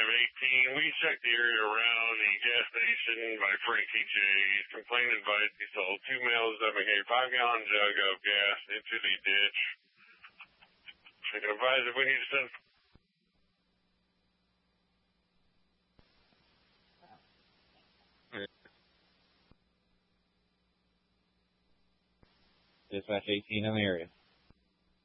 518. We checked the area around the gas station by Frankie J's. Complaint advised he sold 2 males dumping a 5-gallon jug of gas into the ditch. I can advise if we need to send... Dispatch 18 in the area.